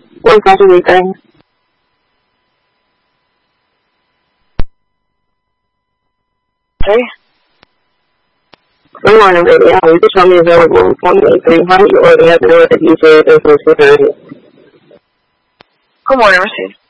One Saturday thing. Sorry? Good morning, baby. You can tell me available in 2083. How do you already have no other DJ business security? Good morning, Mercedes.